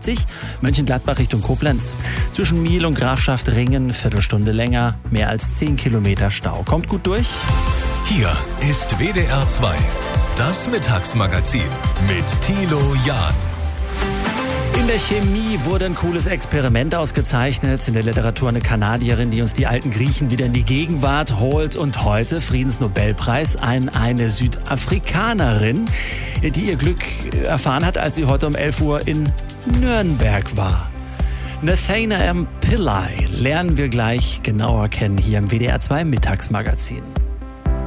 A60 Mönchengladbach Richtung Koblenz. Zwischen Miel und Grafschaft Ringen Viertelstunde länger, mehr als 10 Kilometer Stau. Kommt gut durch. Hier ist WDR 2, das Mittagsmagazin mit Thilo Jahn. In der Chemie wurde ein cooles Experiment ausgezeichnet. In der Literatur eine Kanadierin, die uns die alten Griechen wieder in die Gegenwart holt. Und heute Friedensnobelpreis an eine Südafrikanerin, die ihr Glück erfahren hat, als sie heute um 11 Uhr in Nürnberg war. Nathanael Pillay lernen wir gleich genauer kennen hier im WDR 2 Mittagsmagazin.